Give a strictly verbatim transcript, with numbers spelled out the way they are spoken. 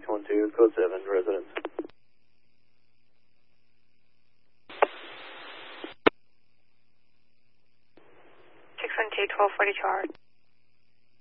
six one two, code seven, residence. six one two, twelve forty-two hours.